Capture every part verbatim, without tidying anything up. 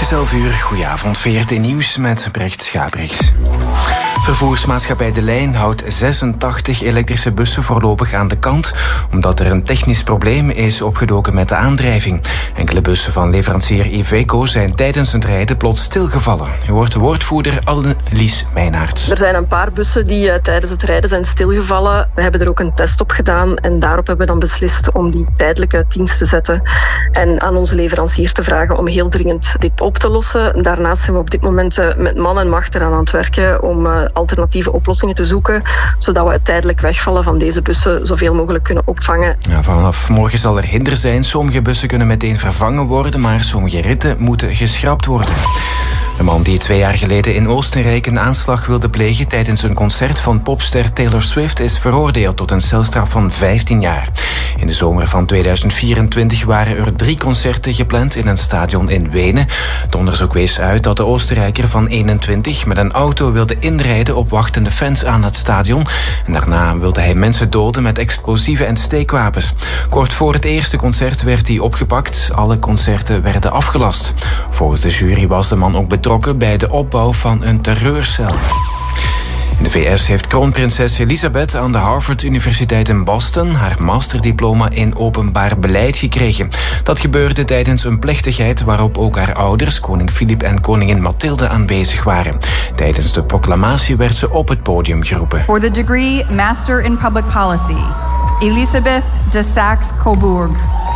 is elf uur. Goedenavond, V R T Nieuws met Brecht Schabriks. Vervoersmaatschappij De Lijn houdt zesentachtig elektrische bussen voorlopig aan de kant, omdat er een technisch probleem is opgedoken met de aandrijving. Enkele bussen van leverancier Iveco zijn tijdens het rijden plots stilgevallen. U hoort de woordvoerder Annelies Meijnaerts. Er zijn een paar bussen die uh, tijdens het rijden zijn stilgevallen. We hebben er ook een test op gedaan en daarop hebben we dan beslist om die tijdelijk uit dienst te zetten en aan onze leverancier te vragen om heel dringend dit op te lossen. Daarnaast zijn we op dit moment uh, met man en macht eraan aan het werken om uh, alternatieve oplossingen te zoeken, zodat we het tijdelijk wegvallen van deze bussen zoveel mogelijk kunnen opvangen. Ja, vanaf morgen zal er hinder zijn. Sommige bussen kunnen meteen vervangen worden, maar sommige ritten moeten geschrapt worden. De man die twee jaar geleden in Oostenrijk een aanslag wilde plegen tijdens een concert van popster Taylor Swift is veroordeeld tot een celstraf van vijftien jaar. In de zomer van tweeduizend vierentwintig waren er drie concerten gepland in een stadion in Wenen. Het onderzoek wees uit dat de Oostenrijker van eenentwintig met een auto wilde inrijden op wachtende fans aan het stadion. En daarna wilde hij mensen doden met explosieven en steekwapens. Kort voor het eerste concert werd hij opgepakt. Alle concerten werden afgelast. Volgens de jury was de man ook betrokken bij de opbouw van een terreurcel. In de V S heeft kroonprinses Elizabeth aan de Harvard Universiteit in Boston haar masterdiploma in openbaar beleid gekregen. Dat gebeurde tijdens een plechtigheid waarop ook haar ouders, koning Filip en koningin Mathilde, aanwezig waren. Tijdens de proclamatie werd ze op het podium geroepen. For the degree Master in Public Policy, Elizabeth de Saxe-Coburg.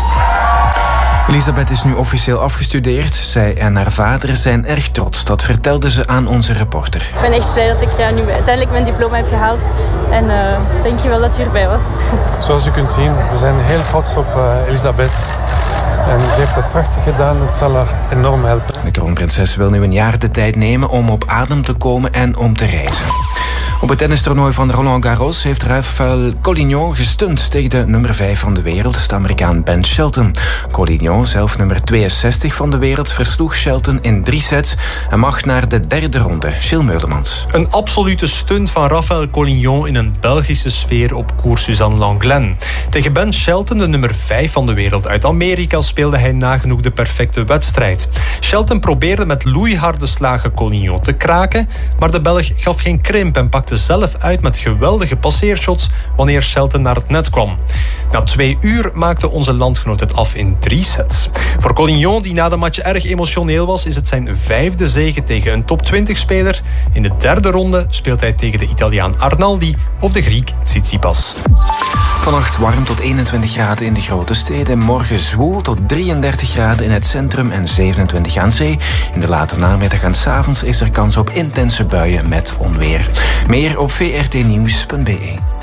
Elisabeth is nu officieel afgestudeerd. Zij en haar vader zijn erg trots. Dat vertelde ze aan onze reporter. Ik ben echt blij dat ik ja, nu uiteindelijk mijn diploma heb gehaald. En uh, dank je wel dat je erbij was. Zoals u kunt zien, we zijn heel trots op uh, Elisabeth. En ze heeft het prachtig gedaan. Het zal haar enorm helpen. De kroonprinses wil nu een jaar de tijd nemen om op adem te komen en om te reizen. Op het tennistoernooi van Roland Garros heeft Rafael Collignon gestund tegen de nummer vijf van de wereld, de Amerikaan Ben Shelton. Collignon, zelf nummer tweeënzestig van de wereld, versloeg Shelton in drie sets en mag naar de derde ronde. Gilles Meulemans. Een absolute stunt van Rafael Collignon in een Belgische sfeer op koers Suzanne Langlaine. Tegen Ben Shelton, de nummer vijf van de wereld uit Amerika, speelde hij nagenoeg de perfecte wedstrijd. Shelton probeerde met loeiharde slagen Collignon te kraken, maar de Belg gaf geen krimp en pakte zelf uit met geweldige passeershots wanneer Shelton naar het net kwam. Na twee uur maakte onze landgenoot het af in drie sets. Voor Collignon, die na de match erg emotioneel was, is het zijn vijfde zege tegen een top twintig speler. In de derde ronde speelt hij tegen de Italiaan Arnaldi of de Griek Tsitsipas. Vannacht warm tot eenentwintig graden in de grote steden. Morgen zwoel tot drieëndertig graden in het centrum en zevenentwintig aan zee. In de late namiddag en 's avonds is er kans op intense buien met onweer. Meer op v r t nieuws punt b e.